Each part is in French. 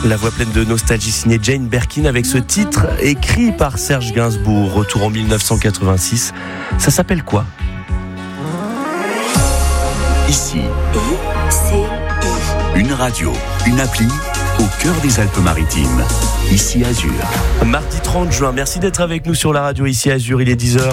La voix pleine de nostalgie signée Jane Birkin avec ce titre écrit par Serge Gainsbourg. Retour en 1986. Ça s'appelle quoi ? Ici, une radio, une appli au cœur des Alpes-Maritimes. Ici Azur. Mardi 30 juin, merci d'être avec nous sur la radio Ici Azur, il est 10h.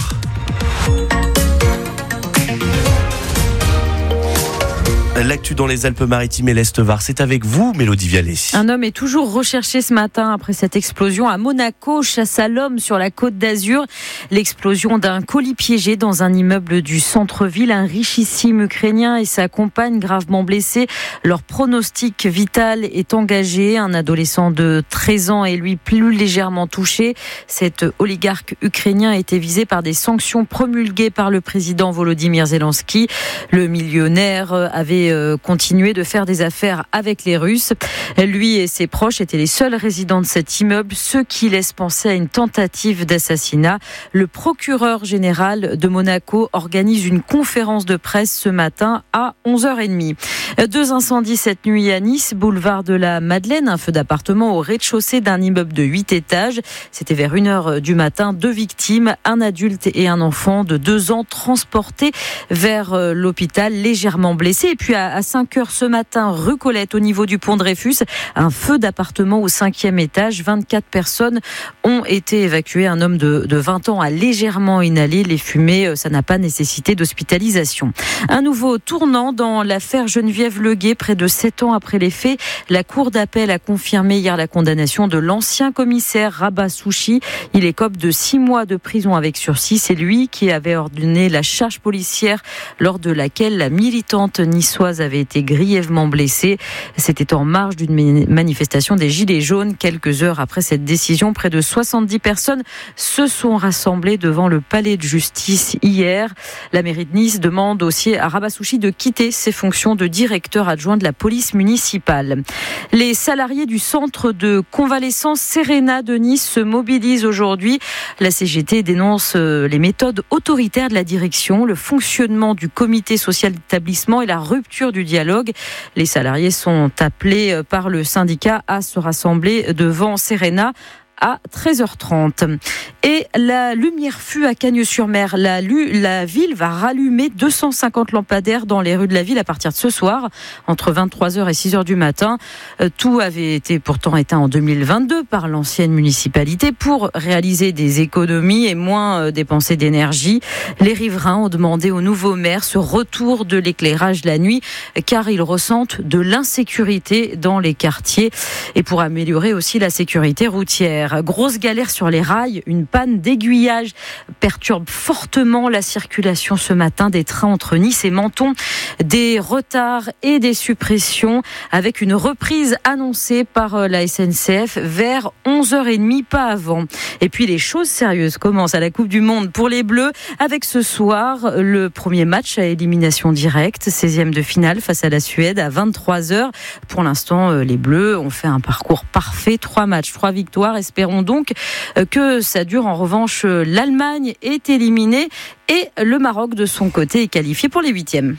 L'actu dans les Alpes-Maritimes et l'Est-Var, c'est avec vous, Mélodie Vialet. Un homme est toujours recherché ce matin après cette explosion à Monaco, chasse à l'homme sur la côte d'Azur. L'explosion d'un colis piégé dans un immeuble du centre-ville. Un richissime Ukrainien et sa compagne gravement blessés. Leur pronostic vital est engagé. Un adolescent de 13 ans est lui plus légèrement touché. Cet oligarque ukrainien a été visé par des sanctions promulguées par le président Volodymyr Zelensky. Le millionnaire avait continué de faire des affaires avec les Russes. Lui et ses proches étaient les seuls résidents de cet immeuble, ce qui laisse penser à une tentative d'assassinat. Le procureur général de Monaco organise une conférence de presse ce matin à 11h30. 2 incendies cette nuit à Nice, boulevard de la Madeleine, un feu d'appartement au rez-de-chaussée d'un immeuble de 8 étages. C'était vers 1h du matin. 2 victimes, un adulte et un enfant de 2 ans transportés vers l'hôpital légèrement blessés. Et puis à 5h ce matin, rue Colette, au niveau du pont Dreyfus, un feu d'appartement au 5e étage. 24 personnes ont été évacuées. Un homme de 20 ans a légèrement inhalé les fumées. Ça n'a pas nécessité d'hospitalisation. Un nouveau tournant dans l'affaire Geneviève Leguet. Près de 7 ans après les faits, la cour d'appel a confirmé hier la condamnation de l'ancien commissaire Rabah Souchi. Il écope de 6 mois de prison avec sursis. C'est lui qui avait ordonné la charge policière lors de laquelle la militante niçoise avait été grièvement blessée. C'était en marge d'une manifestation des Gilets jaunes. Quelques heures après cette décision, près de 70 personnes se sont rassemblées devant le palais de justice hier. La mairie de Nice demande aussi à Rabah Souchi de quitter ses fonctions de directeur adjoint de la police municipale. Les salariés du centre de convalescence Serena de Nice se mobilisent aujourd'hui. La CGT dénonce les méthodes autoritaires de la direction, le fonctionnement du comité social d'établissement et la rupture du dialogue. Les salariés sont appelés par le syndicat à se rassembler devant Serena à 13h30. Et la lumière fut à Cagnes-sur-Mer. La ville va rallumer 250 lampadaires dans les rues de la ville à partir de ce soir, entre 23h et 6h du matin. Tout avait été pourtant éteint en 2022 par l'ancienne municipalité pour réaliser des économies et moins dépenser d'énergie. Les riverains ont demandé au nouveau maire ce retour de l'éclairage la nuit, car ils ressentent de l'insécurité dans les quartiers et pour améliorer aussi la sécurité routière. Grosse galère sur les rails, une panne d'aiguillage perturbe fortement la circulation ce matin des trains entre Nice et Menton. Des retards et des suppressions avec une reprise annoncée par la SNCF vers 11h30, pas avant. Et puis les choses sérieuses commencent à la Coupe du Monde pour les Bleus avec ce soir le premier match à élimination directe, 16e de finale face à la Suède à 23h. Pour l'instant, les Bleus ont fait un parcours parfait, 3 matchs, 3 victoires. Espérons donc que ça dure. En revanche, l'Allemagne est éliminée et le Maroc, de son côté, est qualifié pour les 8e.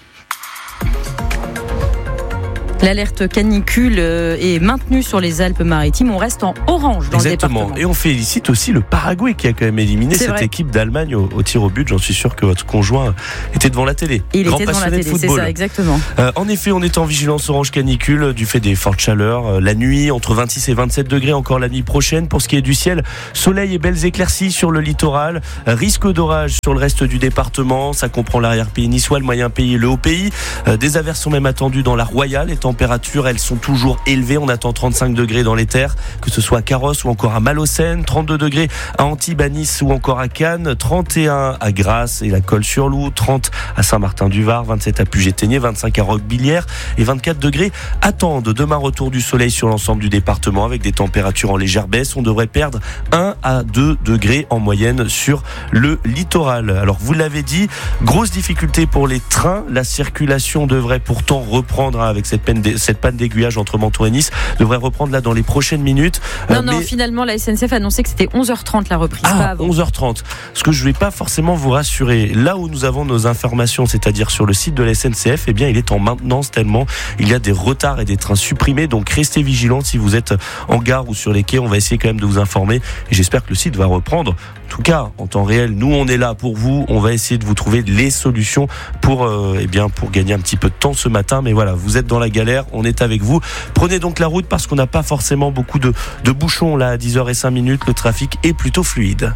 L'alerte canicule est maintenue sur les Alpes-Maritimes. On reste en orange dans le département. Et on félicite aussi le Paraguay qui a quand même éliminé cette équipe d'Allemagne au tir au but. J'en suis sûr que votre conjoint était devant la télé. Il était devant la télé, c'est ça, exactement. En effet, on est en vigilance orange canicule du fait des fortes chaleurs. La nuit, entre 26 et 27 degrés encore la nuit prochaine. Pour ce qui est du ciel, soleil et belles éclaircies sur le littoral. Risque d'orage sur le reste du département. Ça comprend l'arrière-pays niçois, le moyen pays et le haut pays. Des averses sont même attendues dans la Royale. Les températures, elles sont toujours élevées. On attend 35 degrés dans les terres, que ce soit à Carrosse ou encore à Malocène, 32 degrés à Antibes, à Nice ou encore à Cannes, 31 à Grasse et la Colle-sur-Loup, 30 à Saint-Martin-du-Var, 27 à Puget-Théniers, 25 à Roquebillière et 24 degrés à Tende. Demain, retour du soleil sur l'ensemble du département avec des températures en légère baisse. On devrait perdre 1 à 2 degrés en moyenne sur le littoral. Alors, vous l'avez dit, grosse difficulté pour les trains. La circulation devrait pourtant reprendre avec cette peine cette panne d'aiguillage entre Menton et Nice devrait reprendre là dans les prochaines minutes. Non, finalement, la SNCF a annoncé que c'était 11h30 la reprise. Pas avant. 11h30. Ce que je ne vais pas forcément vous rassurer. Là où nous avons nos informations, c'est-à-dire sur le site de la SNCF, eh bien, il est en maintenance tellement il y a des retards et des trains supprimés. Donc, restez vigilants si vous êtes en gare ou sur les quais. On va essayer quand même de vous informer et j'espère que le site va reprendre. En tout cas, en temps réel, nous, on est là pour vous. On va essayer de vous trouver les solutions pour gagner un petit peu de temps ce matin. Mais voilà, vous êtes dans la galère, on est avec vous. Prenez donc la route parce qu'on n'a pas forcément beaucoup de bouchons là à 10h05. Le trafic est plutôt fluide.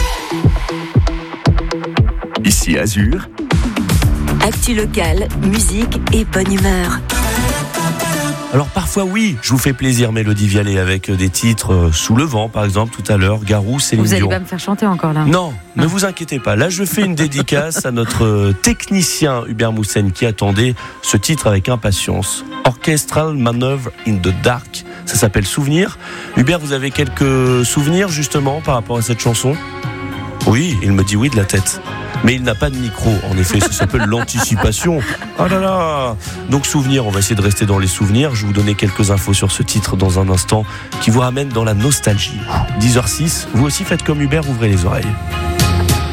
Ici Azur. Actu locale, musique et bonne humeur. Alors parfois oui, je vous fais plaisir Mélodie Vialet avec des titres Sous le vent par exemple tout à l'heure, Garou, Céline Dion. Vous allez pas me faire chanter encore là? Non, ne vous inquiétez pas. Là je fais une dédicace à notre technicien Hubert Moussen qui attendait ce titre avec impatience. Orchestral Manoeuvre in the Dark, ça s'appelle Souvenir. Hubert, vous avez quelques souvenirs justement par rapport à cette chanson? Oui, il me dit oui de la tête. Mais il n'a pas de micro, en effet, ça s'appelle l'anticipation. Oh là là. Donc souvenir, on va essayer de rester dans les souvenirs. Je vais vous donner quelques infos sur ce titre dans un instant qui vous ramène dans la nostalgie. 10h06, vous aussi faites comme Hubert, ouvrez les oreilles.